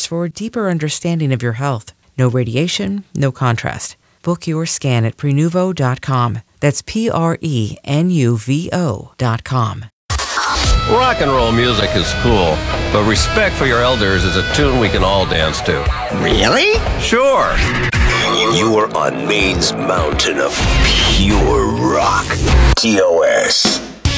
procedures for a deeper understanding of your health. No radiation, no contrast. Book your scan at Prenuvo.com. That's Prenuvo.com. Rock and roll music is cool, but Respect for Your Elders is a tune we can all dance to. Really? Sure. You are on Maine's mountain of pure rock. TOS.